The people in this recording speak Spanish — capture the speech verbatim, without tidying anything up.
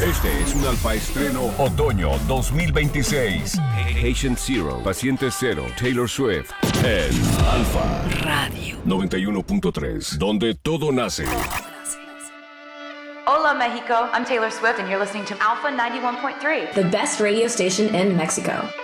Este es un Alfa Estreno Otoño dos mil veintiséis. Patient Zero, Paciente Cero, Taylor Swift. En Alfa Radio noventa y uno punto tres, donde todo nace. Hola, Mexico. I'm Taylor Swift, and you're listening to Alpha ninety-one point three. The best radio station in Mexico.